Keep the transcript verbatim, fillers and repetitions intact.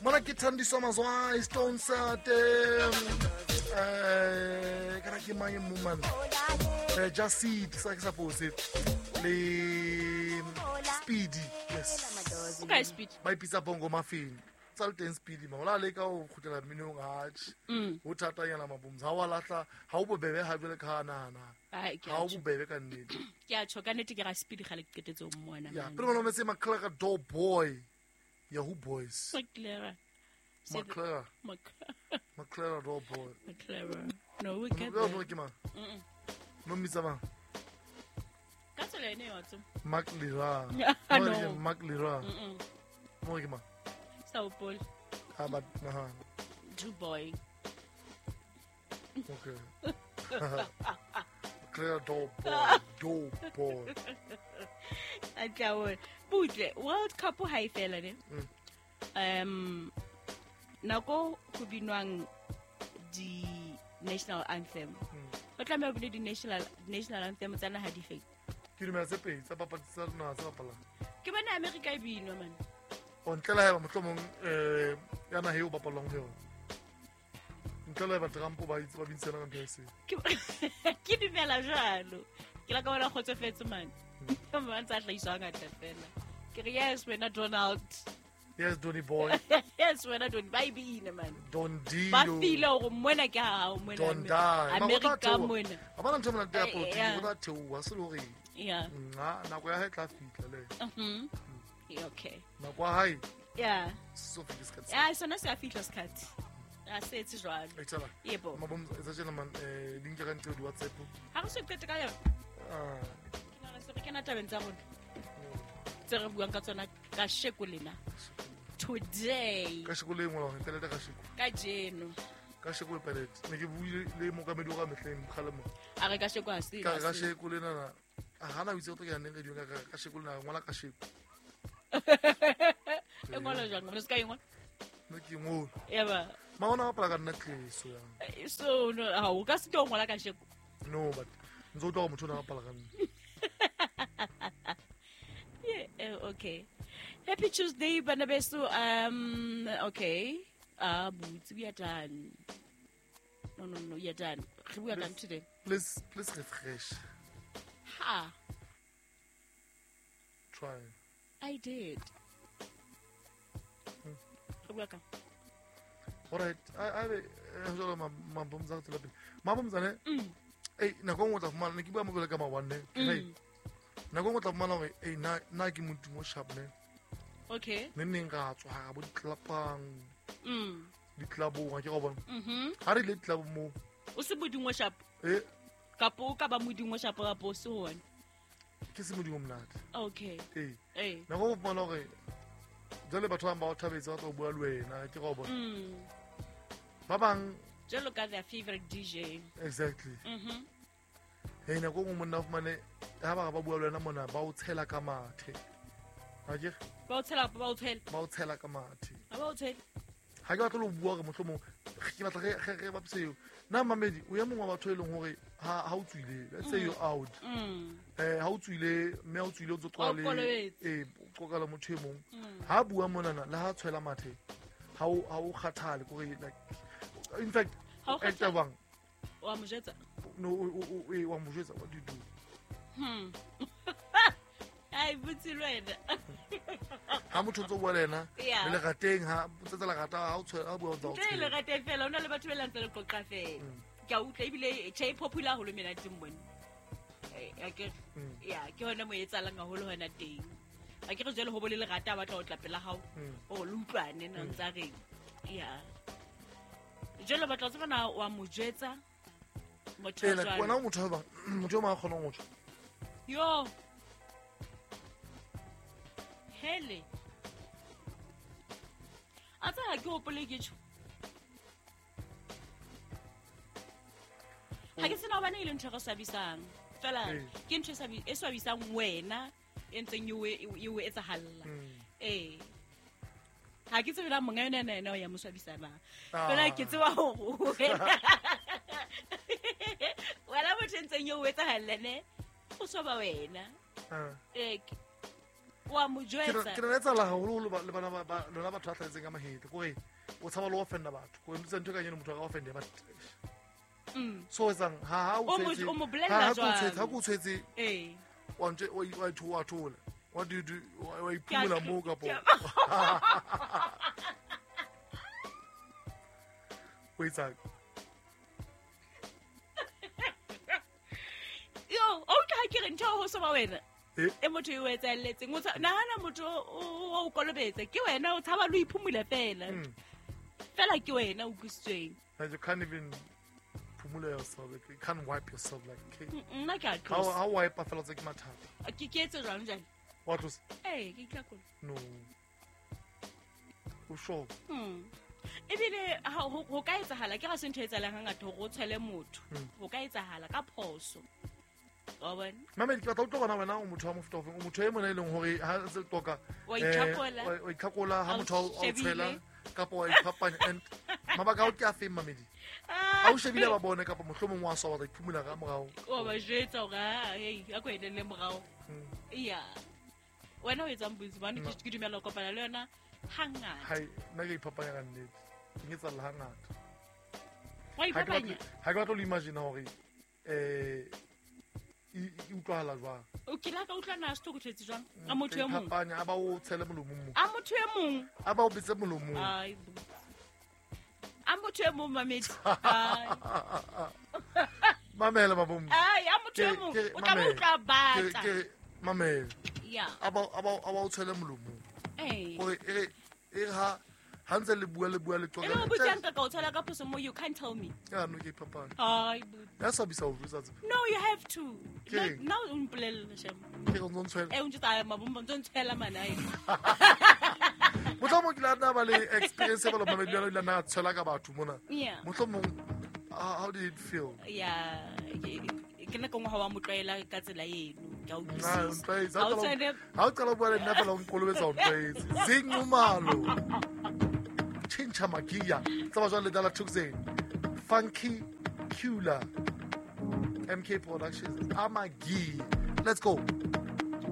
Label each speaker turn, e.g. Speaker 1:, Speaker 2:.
Speaker 1: Mana ke Thandiswa Mazwai, Stone Sate, eh, kana ke mang mo man? Eh, just seed, sa ke suppose it. Le Speedy, yes.
Speaker 2: Okay, Speed.
Speaker 1: Ba ipitsa bongo muffin. Tsalteng Speedy ma. Ola le ka o khutela minong hatch.
Speaker 2: Mm.
Speaker 1: O thata yana mabomza. Ha wa lahla, ha o bobebe ha jwale ka na na.
Speaker 2: Ai ke
Speaker 1: Ha o
Speaker 2: a tsho.
Speaker 1: bobebe ka nnete.
Speaker 2: Ke a tsho ka nete ke ga Speed ga le ketetse o mmona.
Speaker 1: Yeah, pero bona metse McClure Door Boy. Yahoo Boys.
Speaker 2: McLaren.
Speaker 1: McClure. McClure Door Boy.
Speaker 2: McLaren. No, we get
Speaker 1: Go
Speaker 2: there.
Speaker 1: no ke mang?
Speaker 2: Mm.
Speaker 1: No mitsa mang?
Speaker 2: Ka tsela ene wa tso.
Speaker 1: McLira.
Speaker 2: I
Speaker 1: No
Speaker 2: know.
Speaker 1: McLira.
Speaker 2: Mm.
Speaker 1: Mo ke mang?
Speaker 2: Sao Paul.
Speaker 1: Ah but nah.
Speaker 2: Two boy.
Speaker 1: Okay. McClure Door Boy. Door Boy.
Speaker 2: A tlawe. Butle, World Cup ha e fela ne. Um nako go binwang di national anthem. O tlameha go le di national national anthem tsa na ha di fake.
Speaker 1: Ke di metse pei tsa papatsa na tsa pala.
Speaker 2: Ke bona America e binwa man.
Speaker 1: O ntlela ya motlomong eh yana heo bapalong heo. Ntlela ba Trump ba itse ba bintsena ka ntse.
Speaker 2: Ke ke dumela jalo. Ke la ka bona khotsofetse man. Ke mo ntse a hlaiswa ngata fela. Ke re yes wena Donald.
Speaker 1: Yes, Donny Boy.
Speaker 2: Yes wena Donald ba ibine man.
Speaker 1: Don Dio.
Speaker 2: Ba fila go mona ke ha o mona.
Speaker 1: Don Die.
Speaker 2: America mona.
Speaker 1: Abana ntse mona tya
Speaker 2: Eh,
Speaker 1: politi
Speaker 2: yeah.
Speaker 1: go da thewa se lo re.
Speaker 2: Yeah.
Speaker 1: Nga na go ya ha tla fitla le.
Speaker 2: Mhm. Yeah, okay.
Speaker 1: Na kwa hai
Speaker 2: Yeah.
Speaker 1: so fitla ska.
Speaker 2: Yeah, sona se a fitla skati. A se tse jwalo.
Speaker 1: Etsa.
Speaker 2: Yebo.
Speaker 1: Mabom etsa jena man eh link ga ntse di WhatsApp.
Speaker 2: Ha go se qete ka yona.
Speaker 1: Ah.
Speaker 2: Ke na se re kena tabeng tsa rona. Tse re buang ka tsona ka shekolena. Today.
Speaker 1: Ka shiko le ngola ntele ka shiko.
Speaker 2: Ka jeno.
Speaker 1: Ka shiko le palet. Ne ke buile le mo ka medu ga mehleng khalamo.
Speaker 2: A re ka sheko a se.
Speaker 1: Ka ka shiko le na na. A hana witse go ya nne di ka ka shiko le na ngola ka shiko.
Speaker 2: E ngola jang mo se ka engwa.
Speaker 1: Ne ke ngo.
Speaker 2: Eba.
Speaker 1: Ma ona pala ka nna tleso ya.
Speaker 2: So no ha o ka se to ngola ka sheko.
Speaker 1: No but nzo to motho na pala ka nna.
Speaker 2: Yeah, uh, okay. Happy Tuesday, Banabesu. Um, okay. Ah, uh, boots, we are done. No, no, no, you're done. We are done today.
Speaker 1: Please, please refresh.
Speaker 2: Ha,
Speaker 1: Try.
Speaker 2: I did. Welcome.
Speaker 1: All right. I I I jolo ma ma bomza tla pe. Ma bomza ne?
Speaker 2: Mm.
Speaker 1: Eh, na go ngotla fumana ne ke bua mo go le ka ma one ne. Hey. Na go ngotla fumana we eh na na ke motho mo sharp ne.
Speaker 2: Okay.
Speaker 1: Ne neng ga tswa ga bo ditlapang.
Speaker 2: Mm.
Speaker 1: Ditlabo ga ke go bona.
Speaker 2: Mhm.
Speaker 1: Ha re le ditlabo mo.
Speaker 2: O se bodingwe sharp.
Speaker 1: Eh,
Speaker 2: Kapo ka ba modingwe sharp ga bo se one.
Speaker 1: ke se modimo mnate.
Speaker 2: Okay.
Speaker 1: Eh.
Speaker 2: Eh.
Speaker 1: Na go bona gore jale batho ba ba o thabetsa go bua le wena ke go bona.
Speaker 2: Mm.
Speaker 1: Ba bang
Speaker 2: Jalo ka their favorite D J.
Speaker 1: exactly.
Speaker 2: Mhm.
Speaker 1: Hey na go mo monna fumane ha ba ba bua le wena mona ba o tshela ka mathe. Ha ke
Speaker 2: Ba o tshela ba o tshela.
Speaker 1: ba o tshela ka mathe.
Speaker 2: Ba o tshela.
Speaker 1: Ha ke batla lo bua ke motlhomo ke batla ge ge ba pseo na mamedi o ya mongwa batho e leng hore ha ha o tswile let's say you out
Speaker 2: Mm.
Speaker 1: eh ha o tswile me o tswile o tso
Speaker 2: O
Speaker 1: tloa le
Speaker 2: kolobetse.
Speaker 1: eh o qoka le motho e mong
Speaker 2: Mm.
Speaker 1: ha bua monana le ha tshwela mathe ha o ha o kgathale go like in fact
Speaker 2: Ha o
Speaker 1: actor
Speaker 2: kgathale?
Speaker 1: bang
Speaker 2: Wa mo jetsa.
Speaker 1: no o o e wa mo jwetsa what do you do
Speaker 2: Hmm. Ai butsi lwena.
Speaker 1: ha motho ntse o bua le ena
Speaker 2: Yeah.
Speaker 1: le le gateng ha tsetsa la gata ha o tshwela ha bua o tsa o
Speaker 2: Ke le
Speaker 1: tshwela
Speaker 2: rate fela ona le batho ba lantse le qoqa fela. Ke a utlwa ebile che popular holo mena timbone. Eh ya ke
Speaker 1: Mm.
Speaker 2: ya ke hona mo etsalang haholo hona teng. A ke re jelo ho bole le rata ba tla o tlapela hao.
Speaker 1: Mm.
Speaker 2: O le utlwane na ntsa re. Ya. Jelo ba tla tsena wa mo jetsa. Motho
Speaker 1: e
Speaker 2: wa
Speaker 1: like wena
Speaker 2: jwalo.
Speaker 1: o motho ba motho o ma kgona go tswa
Speaker 2: Yo. Hele. A tsa ha ke hopole ke tsho. Ha ke sena bana ile ntho go sabisang. Fela
Speaker 1: Eh.
Speaker 2: ke ntho e sabi e swabisang wena e ntseng yo yo etsa halla. Eh. Ha ke tsebela monga yona nena ya moswabisana.
Speaker 1: Ah.
Speaker 2: Fela ke tseba ho wena. Wala mo tsentseng yo etsa halla ne. O soba wena.
Speaker 1: Ah.
Speaker 2: Eh. wa mo
Speaker 1: ke re-
Speaker 2: jwetsa
Speaker 1: ke re etsa la haholo le ba- le bana ba- ba- lona batho ba tlhaetseng ka mahete kore o tshaba le go offenda batho ko ntse ntho e ka nyene motho a ka offende but
Speaker 2: Mm.
Speaker 1: so etsang ha ha o
Speaker 2: O mo-
Speaker 1: tshwetse
Speaker 2: o mo bolella
Speaker 1: ha ha ke o
Speaker 2: jwang?
Speaker 1: tshwetse ha ke o tshwetse
Speaker 2: eh
Speaker 1: wa ntse wa wa thu wa thola what do you do wa wa
Speaker 2: Ke a
Speaker 1: iphumula
Speaker 2: tl-
Speaker 1: mo ka po
Speaker 2: ke a-
Speaker 1: o etsang
Speaker 2: yo okay ha ke re ntho ho so ba wena
Speaker 1: Eh?
Speaker 2: e motho yo etselletseng o tsa- nahana motho o o kolobetsa ke wena o tshaba lo iphumula fela
Speaker 1: Mm.
Speaker 2: fela ke wena o kusitsweng
Speaker 1: Like you can't even phumula yourself like you can't wipe yourself like okay.
Speaker 2: Mm, nna ke a
Speaker 1: how
Speaker 2: tlosa
Speaker 1: how wipe fela tse ke mathata
Speaker 2: ke ke etse jwang jale
Speaker 1: what was
Speaker 2: eh ke itlhakola
Speaker 1: no o sure
Speaker 2: Hmm. ebile ha- ho ho ka etsahala ke ga se ntho e etsalang hangata hore o tshele motho
Speaker 1: Mm.
Speaker 2: ho ka etsahala ka phoso wa bona
Speaker 1: mamedi ke batla utlwa bona wena o motho wa mofuta ofeng o motho e mona e leng gore ha se toka
Speaker 2: Wa
Speaker 1: eh,
Speaker 2: itlhakola.
Speaker 1: wa- wa itlhakola ha
Speaker 2: Ha o
Speaker 1: motho a o- a o
Speaker 2: shebile.
Speaker 1: tshela kapa wa iphapanya and mabaka ao ke a feng mamedi
Speaker 2: Ah,
Speaker 1: a o shebile ba bone kapa mohlomong wa swa wa iphumula ka morao
Speaker 2: wa ba jwetsa hore ah, hei a ko elele morao
Speaker 1: Mm.
Speaker 2: iya wena o etsang botsi bane ke ke dumela ho kopana le yona hangata
Speaker 1: hai nna ke iphapanya ka nnete ke ngetsalla ha ngata
Speaker 2: wa
Speaker 1: ha ke batle
Speaker 2: ipapanya
Speaker 1: ha ke batle ho imagine hore eh e e utlwahala jwang
Speaker 2: o kila ka utlwana se tlo thetse jwang a motho e mong
Speaker 1: iphapanya a ba o tshele molomong mo
Speaker 2: a motho e mong
Speaker 1: a ba o betse molomong
Speaker 2: ai botsi. a motho e mong mamedi ai
Speaker 1: mamela mabom
Speaker 2: ai a motho e
Speaker 1: Ke-
Speaker 2: mong
Speaker 1: ke-
Speaker 2: o tla
Speaker 1: mamela.
Speaker 2: mo tla
Speaker 1: ke
Speaker 2: batla
Speaker 1: ke mamela
Speaker 2: ya
Speaker 1: a ba a ba a ba o tshele molomong
Speaker 2: eh
Speaker 1: gore e e ha ha ntse le bua le bua le
Speaker 2: e
Speaker 1: tloga
Speaker 2: le mo botsang ka ka o tshela ka phoso mo you can't tell me
Speaker 1: ya no ke iphapanya
Speaker 2: ai botsi.
Speaker 1: ya sa bisa o rusa tse
Speaker 2: no you have to
Speaker 1: Ke-
Speaker 2: no now umpolelle shem
Speaker 1: ke go ntshwela
Speaker 2: e o ntse mabombo ntse ntshela manae
Speaker 1: motlhomong ke la nna ba le experience ba lo mamedi ba ile na tshela ka batho mona
Speaker 2: yeah
Speaker 1: motlhomong how how did it feel
Speaker 2: ya ke nna ka ngwa wa motlwaela ka tsela eno ke a
Speaker 1: na
Speaker 2: utlwisisa
Speaker 1: ntwaetsa
Speaker 2: Ha o tshwane-
Speaker 1: ha o qala bua le nna fela o nkolobetsa o ntwaetse zingumalo chincha magia tsa ba jwa le dala tuxen funky cula M K Productions amagi let's go